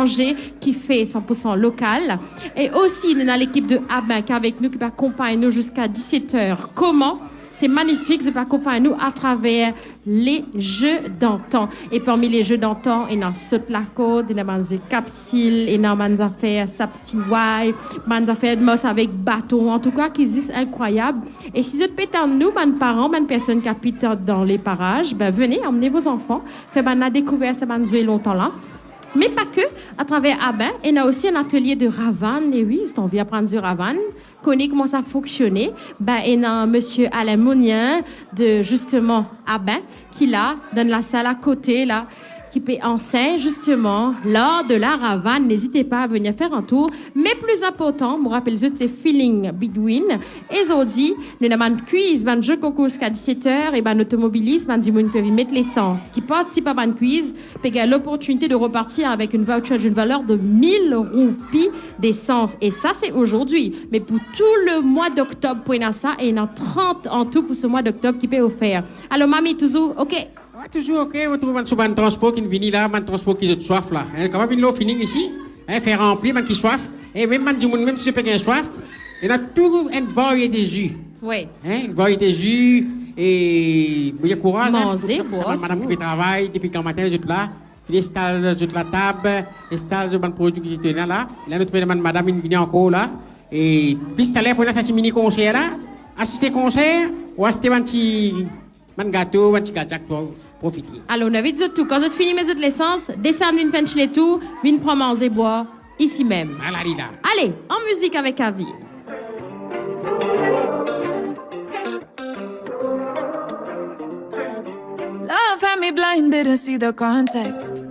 manger qui fait 100% local. Et aussi, nous avons l'équipe de Abin qui est avec nous, qui va accompagner nous jusqu'à 17h. Comment? C'est magnifique, je vais accompagner nous à travers les jeux d'antan. Et parmi les jeux d'antan, il y a saute la côte, il y a des capsules, il y a des affaires sapsiwai, des affaires de mosse avec bâton, en tout cas, qui existent incroyables. Et si vous êtes pétard nous, mes parents, mes personnes qui habitent dans les parages, ben venez, emmenez vos enfants, faites la découverte, ça va nous jouer longtemps là. Mais pas que, à travers Abin, il y a aussi un atelier de Ravane. Et oui, si on vient apprendre du Ravane, connaît comment ça fonctionne. Ben, il y a monsieur Alain Monien de justement Abin qui là, dans la salle à côté, là, qui peut enseigner justement lors de la Ravane. N'hésitez pas à venir faire un tour. Mais plus important, je me rappelle, c'est Feeling Bedouin. Et aujourd'hui, nous avons un quiz, un jeu concours jusqu'à 17h, et un automobilisme, du monde peut y mettre l'essence. Qui participe à un quiz, peut avoir l'opportunité de repartir avec une voucher d'une valeur de 1000 roupies d'essence. Et ça, c'est aujourd'hui. Mais pour tout le mois d'octobre, pour ça, et il y en a 30 en tout pour ce mois d'octobre qui peut offrir. Alors, mamie, toujours, OK? Ouais, toujours OK, on trouve un transport qui vient là, un transport qui a soif là. Comment il l'eau fini ici? Faire remplir, man qui soif. Et même man du monde, même si je peux soif, il y a toujours une variété de jus. Oui. Une variété de jus et il y a courage. Manger, boire. Madame qui travaille depuis quand matin, je suis là. Il installe sur la table, installe sur le produit qui est là. Là, notre madame vient encore là. Et puis, c'est allé pour un mini concert là. Assister concert ou assister un petit gâteau, un petit gâteau. Profiter. Alors, on avait dit tout. Quand vous avez fini de l'essence, descendez une pinche les tout, une prend manger boire, ici même. Allez, en musique avec Avi. Love had me blind, didn't see the context.